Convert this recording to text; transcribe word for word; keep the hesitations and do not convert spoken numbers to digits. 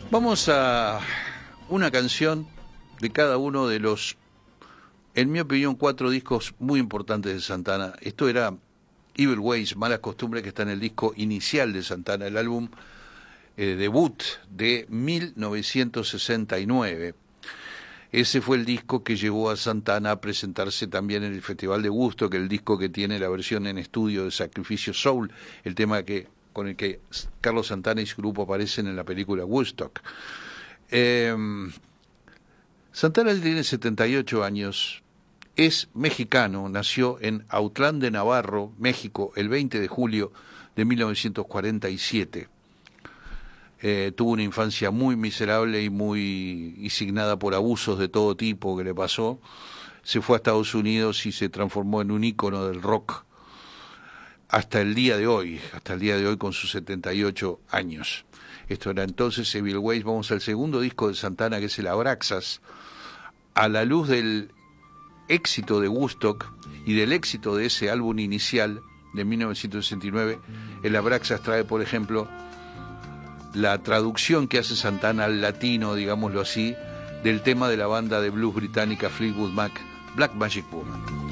Vamos a una canción de cada uno de los, en mi opinión, cuatro discos muy importantes de Santana. Esto era Evil Ways, Malas Costumbres, que está en el disco inicial de Santana, el álbum eh, debut de mil novecientos sesenta y nueve. Ese fue el disco que llevó a Santana a presentarse también en el Festival de Woodstock, el disco que tiene la versión en estudio de Sacrificio Soul, el tema que con el que Carlos Santana y su grupo aparecen en la película Woodstock. Eh, Santana tiene setenta y ocho años, es mexicano, nació en Autlán de Navarro, México, el veinte de julio de mil novecientos cuarenta y siete. Eh, tuvo una infancia muy miserable y muy y signada por abusos de todo tipo que le pasó. Se fue a Estados Unidos y se transformó en un ícono del rock hasta el día de hoy, hasta el día de hoy con sus setenta y ocho años. Esto era entonces Evil Ways. Vamos al segundo disco de Santana, que es el Abraxas. A la luz del éxito de Woodstock y del éxito de ese álbum inicial de mil novecientos sesenta y nueve, el Abraxas trae, por ejemplo, la traducción que hace Santana al latino, digámoslo así, del tema de la banda de blues británica Fleetwood Mac, Black Magic Woman.